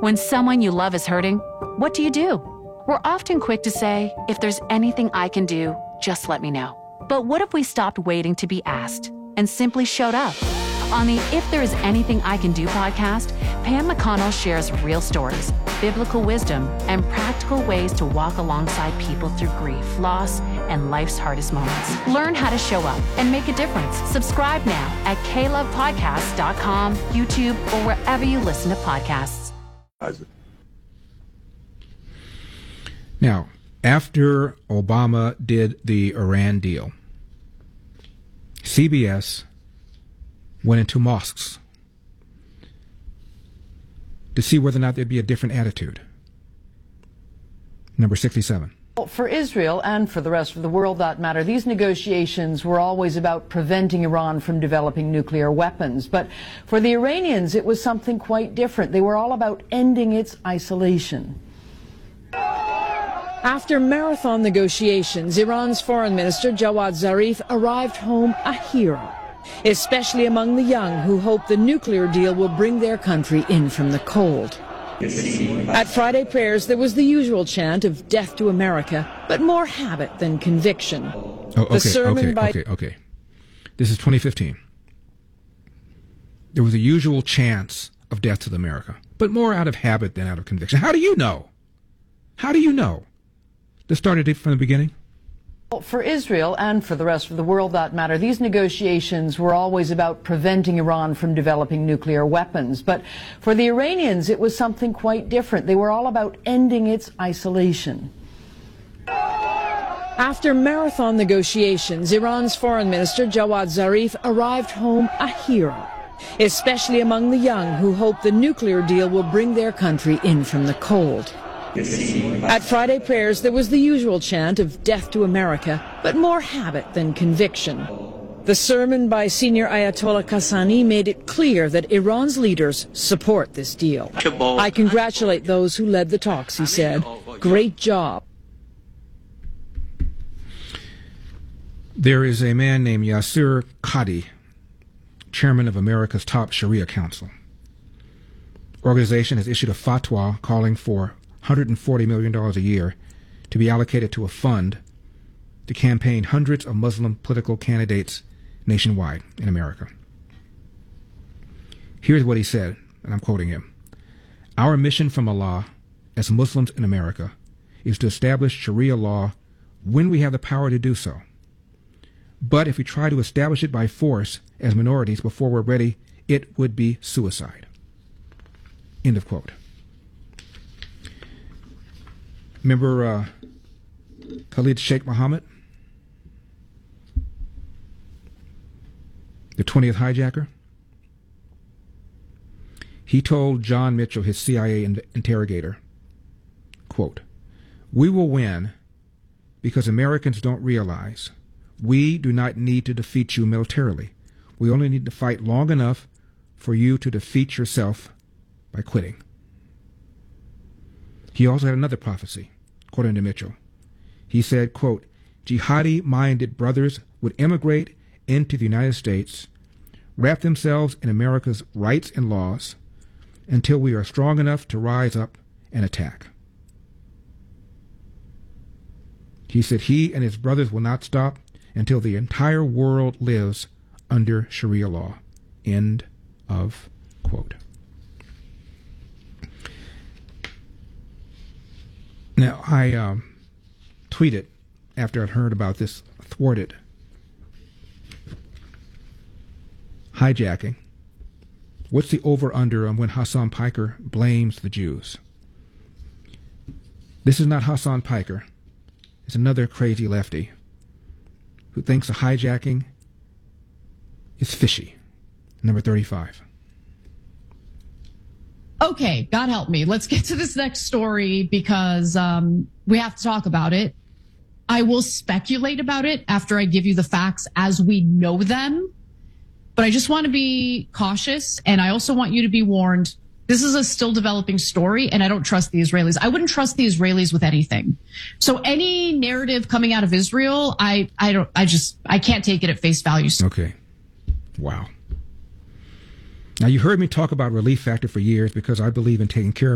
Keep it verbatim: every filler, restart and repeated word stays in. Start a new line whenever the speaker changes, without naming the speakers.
When someone you love is hurting, what do you do? We're often quick to say, if there's anything I can do, just let me know. But what if we stopped waiting to be asked and simply showed up? On the If There Is Anything I Can Do podcast, Pam McConnell shares real stories, biblical wisdom, and practical ways to walk alongside people through grief, loss, and life's hardest moments. Learn how to show up and make a difference. Subscribe now at k love podcast dot com, YouTube, or wherever you listen to podcasts.
Now, after Obama did the Iran deal, C B S went into mosques to see whether or not there'd be a different attitude. Number sixty-seven.
For Israel and for the rest of the world, that matter, these negotiations were always about preventing Iran from developing nuclear weapons. But for the Iranians, it was something quite different. They were all about ending its isolation. After marathon negotiations, Iran's foreign minister Jawad Zarif arrived home a hero, especially among the young who hope the nuclear deal will bring their country in from the cold. At Friday prayers, there was the usual chant of death to America, but more habit than conviction.
Oh, okay,
the sermon
okay,
by
okay, okay. This is twenty fifteen. There was a usual chant of death to America, but more out of habit than out of conviction. How do you know? How do you know? This started it from the beginning?
For Israel and for the rest of the world, that matter, these negotiations were always about preventing Iran from developing nuclear weapons. But for the Iranians, it was something quite different. They were all about ending its isolation. After marathon negotiations, Iran's foreign minister Jawad Zarif arrived home a hero, especially among the young who hope the nuclear deal will bring their country in from the cold. At Friday prayers, there was the usual chant of death to America, but more habit than conviction. The sermon by senior Ayatollah Qassani made it clear that Iran's leaders support this deal. I congratulate those who led the talks, he said. Great job.
There is a man named Yasir Qadhi, chairman of America's top Sharia council. Organization has issued a fatwa calling for one hundred forty million dollars a year to be allocated to a fund to campaign hundreds of Muslim political candidates nationwide in America. Here's what he said, and I'm quoting him. Our mission from Allah as Muslims in America is to establish Sharia law when we have the power to do so. But if we try to establish it by force as minorities before we're ready, it would be suicide. End of quote. Remember uh, Khalid Sheikh Mohammed, the twentieth hijacker? He told John Mitchell, his C I A in- interrogator, quote, "We will win because Americans don't realize we do not need to defeat you militarily. We only need to fight long enough for you to defeat yourself by quitting." He also had another prophecy, according to Mitchell. He said, quote, "Jihadi-minded brothers would immigrate into the United States, wrap themselves in America's rights and laws until we are strong enough to rise up and attack." He said he and his brothers will not stop until the entire world lives under Sharia law. End of quote. Now, I um, tweeted after I'd heard about this thwarted hijacking. What's the over-under on when Hassan Piker blames the Jews? This is not Hassan Piker. It's another crazy lefty who thinks the hijacking is fishy. Number thirty-five.
Okay, God help me. Let's get to this next story because um, we have to talk about it. I will speculate about it after I give you the facts as we know them. But I just want to be cautious, and I also want you to be warned. This is a still developing story, and I don't trust the Israelis. I wouldn't trust the Israelis with anything. So any narrative coming out of Israel, I, I don't, I just, I can't take it at face value.
Okay. Wow. Now, you heard me talk about Relief Factor for years because I believe in taking care of